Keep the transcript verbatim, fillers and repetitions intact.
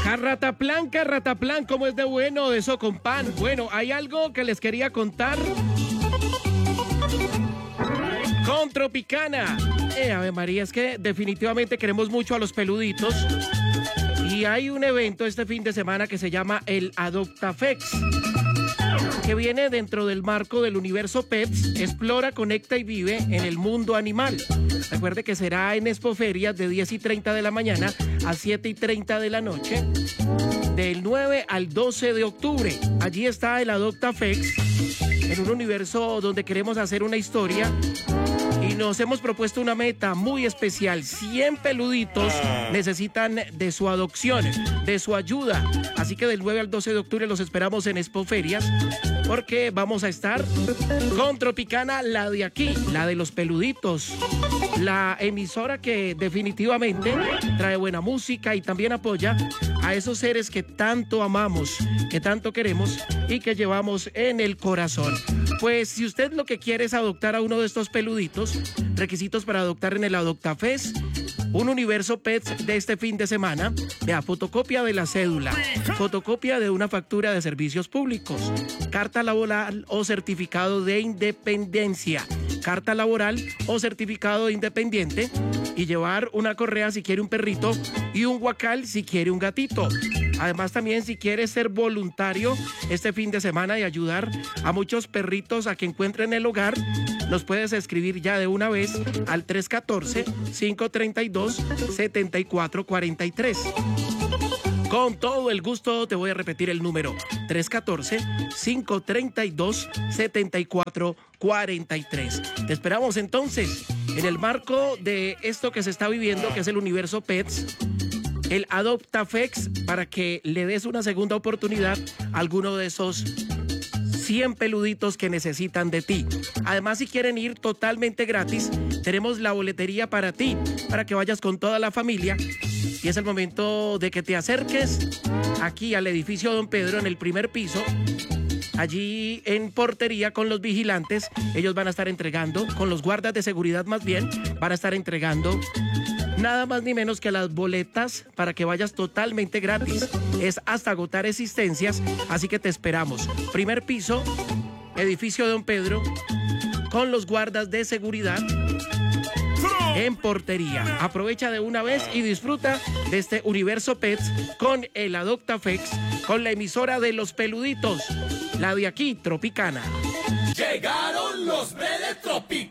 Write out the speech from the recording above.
Carrataplan, carrataplan, ¿cómo es de bueno eso con pan? Bueno, hay algo que les quería contar con Tropicana. Eh, Ave María, es que definitivamente queremos mucho a los peluditos. Y hay un evento este fin de semana que se llama el AdoptaFex, que viene dentro del marco del universo Pets. Explora, conecta y vive en el mundo animal. Recuerde que será en Expoferias de diez y treinta de la mañana a siete y treinta de la noche, del nueve al doce de octubre. Allí está el AdoptaFex, en un universo donde queremos hacer una historia. Y nos hemos propuesto una meta muy especial. cien peluditos necesitan de su adopción, de su ayuda. Así que del nueve al doce de octubre los esperamos en Expoferias, porque vamos a estar con Tropicana, la de aquí, la de los peluditos. La emisora que definitivamente trae buena música y también apoya a esos seres que tanto amamos, que tanto queremos y que llevamos en el corazón. Pues si usted lo que quiere es adoptar a uno de estos peluditos, requisitos para adoptar en el AdoptaFest, un universo Pets de este fin de semana: vea, fotocopia de la cédula, fotocopia de una factura de servicios públicos, carta laboral o certificado de independencia, carta laboral o certificado de independiente, y llevar una correa si quiere un perrito y un guacal si quiere un gatito. Además, también si quieres ser voluntario este fin de semana y ayudar a muchos perritos a que encuentren el hogar, nos puedes escribir ya de una vez al tres uno cuatro, cinco tres dos, siete cuatro cuatro tres. Con todo el gusto te voy a repetir el número: tres uno cuatro, cinco tres dos, siete cuatro cuatro tres. Te esperamos entonces en el marco de esto que se está viviendo, que es el universo Pets, el AdoptaFex, para que le des una segunda oportunidad a alguno de esos cien peluditos que necesitan de ti. Además, si quieren ir totalmente gratis, tenemos la boletería para ti, para que vayas con toda la familia. Y es el momento de que te acerques aquí al edificio Don Pedro, en el primer piso. Allí en portería con los vigilantes, ellos van a estar entregando, con los guardas de seguridad más bien, van a estar entregando nada más ni menos que las boletas para que vayas totalmente gratis. Es hasta agotar existencias, así que te esperamos. Primer piso, edificio Don Pedro, con los guardas de seguridad en portería. Aprovecha de una vez y disfruta de este universo Pets con el AdoptaFex, con la emisora de los peluditos, la de aquí, Tropicana. Llegaron los de Tropicana.